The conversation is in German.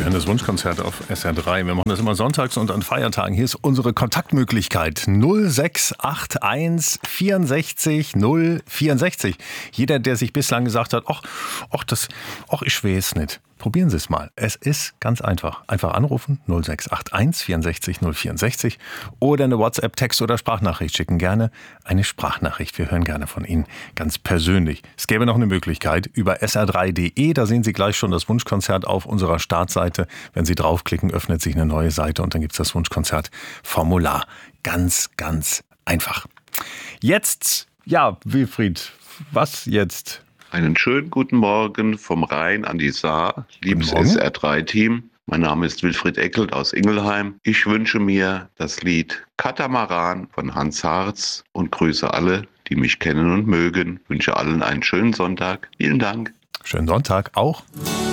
hören das Wunschkonzert auf SR3. Wir machen das immer sonntags und an Feiertagen. Hier ist unsere Kontaktmöglichkeit 0681 64 064. Jeder, der sich bislang gesagt hat, ich weiß nicht. Probieren Sie es mal. Es ist ganz einfach. Einfach anrufen 0681 64 064 oder eine WhatsApp, Text oder Sprachnachricht schicken. Gerne eine Sprachnachricht. Wir hören gerne von Ihnen ganz persönlich. Es gäbe noch eine Möglichkeit über sr3.de. Da sehen Sie gleich schon das Wunschkonzert auf unserer Startseite. Wenn Sie draufklicken, öffnet sich eine neue Seite und dann gibt es das Wunschkonzert-Formular. Ganz, ganz einfach. Jetzt, Wilfried, was jetzt? Einen schönen guten Morgen vom Rhein an die Saar, liebes SR3-Team. Mein Name ist Wilfried Eckelt aus Ingelheim. Ich wünsche mir das Lied Katamaran von Hans Harz und grüße alle, die mich kennen und mögen. Wünsche allen einen schönen Sonntag. Vielen Dank. Schönen Sonntag auch.